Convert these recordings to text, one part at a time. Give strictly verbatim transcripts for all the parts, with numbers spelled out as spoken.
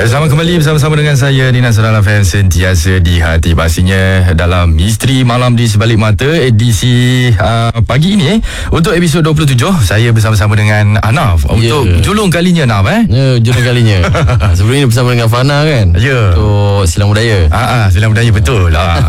Bersama kembali bersama-sama dengan saya Nina Surala F M, sentiasa di hati. Pastinya dalam Misteri Malam di Sebalik Mata edisi uh, pagi ini untuk episod dua puluh tujuh, saya bersama-sama dengan Anaf untuk yeah. julung kalinya Anaf eh. Ya, yeah, julung kalinya. Sebelum ini bersama dengan Fana kan. Ya. Yeah. Untuk Silang Budaya. Ah, ah Silang Budaya betul lah.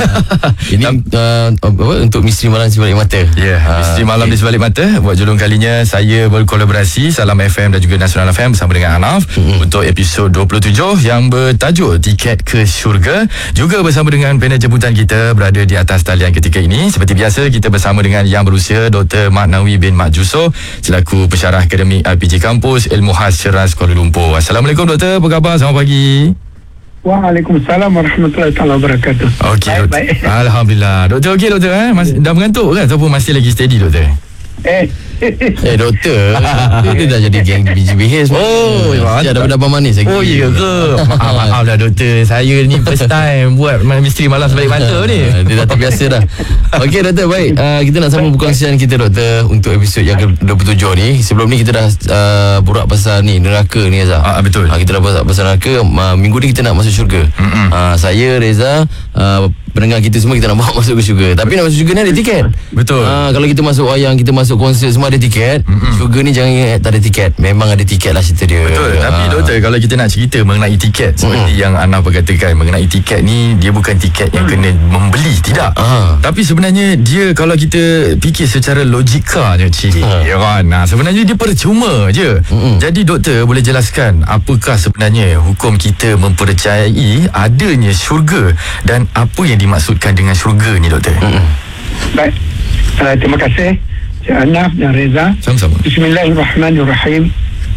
Ini uh, apa, untuk Misteri Malam di Sebalik Mata. Ya, yeah, Misteri Malam okay. di Sebalik Mata buat julung kalinya. Saya berkolaborasi Salam F M dan juga Nasional F M bersama dengan Anaf mm-hmm. untuk episod dua puluh tujuh yang bertajuk Tiket ke Syurga. Juga bersama dengan panel jemputan kita berada di atas talian ketika ini. Seperti biasa, kita bersama dengan Yang Berusia Doktor Mat Nawi bin Mat Jusoh selaku pensyarah akademik R P J Kampus Ilmu Khas Ceras Kuala Lumpur. Assalamualaikum Doktor, apa khabar? Selamat pagi. Waalaikumsalam warahmatullahi wabarakatuh. Okey, baik, baik. Alhamdulillah. Doktor okey Doktor eh? Mas, dah mengantuk ke ataupun masih lagi steady Doktor? Eh Eh doktor, dia dah jadi geng B G B H. Oh, dia dah dapat manis lagi. Oh iya ke? Maaf, maaf lah doktor, saya ni first time buat Misteri Malam Sebalik Mata ni. Dia dah terbiasa dah. Okey doktor, baik. Uh, kita nak sambung perkongsian kita doktor untuk episod yang ke dua puluh tujuh ni. Sebelum ni kita dah uh, borak pasal ni neraka ni Azhar. Ah betul. Uh, kita dah borak pasal neraka. Uh, minggu ni kita nak masuk syurga. Uh, saya Reza, uh, pendengar kita semua kita nak bawa masuk ke syurga. Tapi nak masuk syurga ni ada tiket. Betul. Uh, kalau kita masuk wayang, kita masuk konsert semua ada tiket. Mm-mm. Syurga ni jangan ingat tak ada tiket. Memang ada tiket lah cerita dia. Betul. Ha. Tapi doktor, kalau kita nak cerita mengenai tiket seperti mm. yang Anaf berkatakan, mengenai tiket ni, dia bukan tiket yang kena membeli, tidak. Ha. Tapi sebenarnya dia, kalau kita fikir secara logikanya cik, ha. ya kan, nah, sebenarnya dia percuma je. Mm-mm. Jadi doktor boleh jelaskan apakah sebenarnya hukum kita mempercayai adanya syurga dan apa yang dimaksudkan dengan syurga ni doktor? Mm-mm. Baik. Uh, terima kasih Cik Anaf dan Reza. Sama-sama. Bismillahirrahmanirrahim.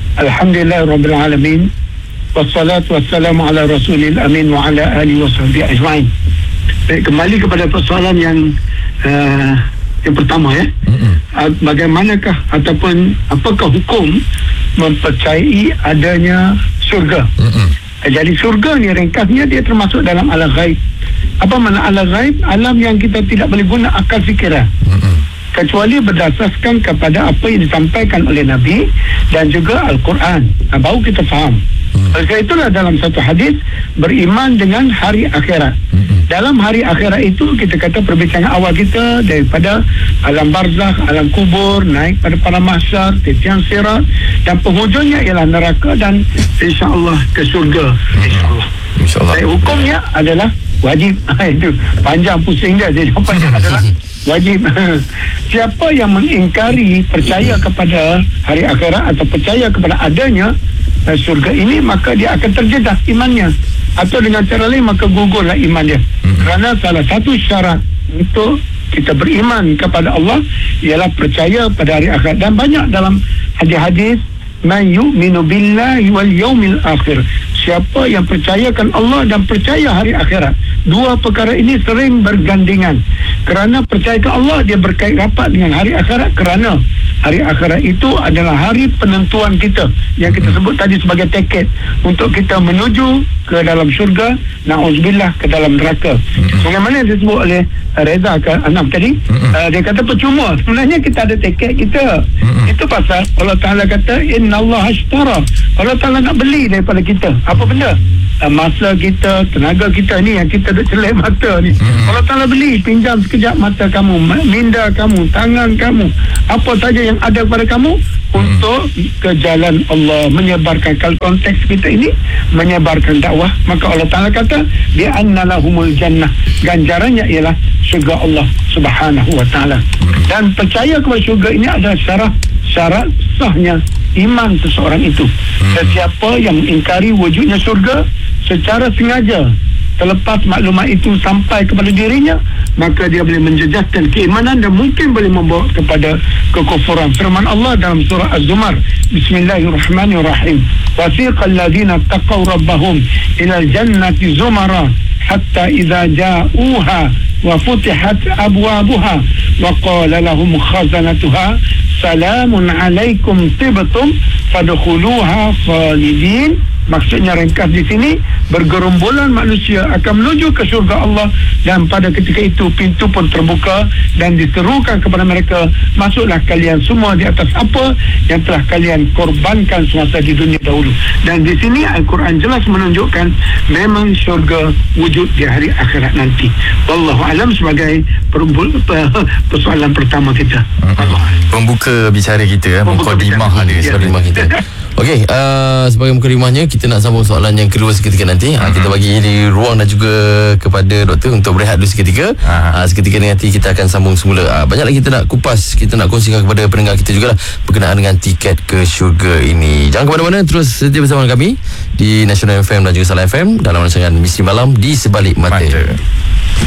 Alhamdulillahirrabbilalamin. Wassalatu wassalamu ala rasulil amin wa ala alihi wa sahbihi ajma'in. Baik, kembali kepada persoalan yang uh, yang pertama ya. Mm-hmm. Uh, bagaimanakah ataupun apakah hukum mempercayai adanya syurga? Mm-hmm. Uh, jadi syurga ni ringkasnya dia termasuk dalam alam ghaib. Apa makna alam ghaib? Alam yang kita tidak boleh guna akal fikiran. Mm-hmm. Kecuali berdasarkan kepada apa yang disampaikan oleh Nabi dan juga Al-Quran. Nah, baru kita faham. Hmm. Oleh itulah dalam satu hadis, beriman dengan hari akhirat. Hmm. Dalam hari akhirat itu kita kata perbincangan awal kita daripada alam barzakh, alam kubur, naik pada para mahsyar, titian sirat, dan penghujungnya ialah neraka dan insya-Allah ke syurga. Hmm. Insya-Allah. Insya-Allah. Dan hukumnya adalah wajib. Itu panjang pusing dia. Jadi jawapannya adalah wajib. Siapa yang mengingkari percaya kepada hari akhirat atau percaya kepada adanya uh, syurga ini, maka dia akan terjejas imannya, atau dengan cara lain maka gugurlah iman dia. Hmm. Kerana salah satu syarat untuk kita beriman kepada Allah ialah percaya pada hari akhirat. Dan banyak dalam hadis-hadis, man yu'minu billahi wal yaumil akhir, siapa yang percayakan Allah dan percaya hari akhirat. Dua perkara ini sering bergandengan. Kerana percayakan Allah, dia berkait rapat dengan hari akhirat. Kerana hari akhirat itu adalah hari penentuan kita, yang kita sebut tadi sebagai tiket untuk kita menuju ke dalam syurga, na'udzubillah, ke dalam neraka. Bagaimana yang disebut oleh Reza ke Anam tadi, uh, dia kata percuma. Sebenarnya kita ada tiket kita. Itu pasal Allah Ta'ala kata innallaha ashtara, Allah Ta'ala nak beli daripada kita apa benda? Uh, masa kita, tenaga kita ni yang kita duk celek mata ni. Hmm. Allah Ta'ala beli, pinjam sekejap mata kamu, minda kamu, tangan kamu, apa saja yang ada pada kamu hmm. untuk ke jalan Allah, menyebarkan. Kalau konteks kita ini menyebarkan dakwah, maka Allah Ta'ala kata bi anna lahumul jannah, ganjarannya ialah syurga Allah Subhanahu wa Ta'ala. Hmm. Dan percaya kepada syurga ini adalah syarat syarat sahnya iman seseorang itu. Hmm. Sesiapa yang mengingkari wujudnya syurga secara sengaja, terlepas maklumat itu sampai kepada dirinya, maka dia boleh menjejaskan keimanan dan mungkin boleh membawa kepada kekufuran. Firman Allah dalam surah Az-Zumar, Bismillahirrahmanirrahim. Wasiqal ladzina taqaw rabbahum ilal jannati zumara hatta idza ja'uha wa futihat abwabuha wa qala lahum khazanatuha salamun alaikum tibtum fadkhuluha khalidin Maksudnya ringkas di sini, bergerombolan manusia akan menuju ke syurga Allah, dan pada ketika itu pintu pun terbuka dan diserukan kepada mereka, masuklah kalian semua di atas apa yang telah kalian korbankan semasa di dunia dahulu. Dan di sini Al-Quran jelas menunjukkan memang syurga wujud di hari akhirat nanti. Wallahu alam sebagai persoalan pertama kita. Mm-hmm. Pembuka bicara kita, mukadimah dia, mukadimah kita. Okey, uh, sebagai mukadimahnya kita nak sambung soalan yang kedua seketika nanti. Uh-huh. Kita bagi di ruang dan juga kepada doktor untuk berehat dulu seketika. Uh-huh. Uh, seketika nanti kita akan sambung semula. Uh, banyak lagi kita nak kupas, kita nak kongsikan kepada pendengar kita jugalah berkenaan dengan tiket ke syurga ini. Jangan ke mana-mana, terus setia bersama kami di National F M dan juga Salam F M dalam rancangan Misteri Malam di Sebalik Mata. Mata.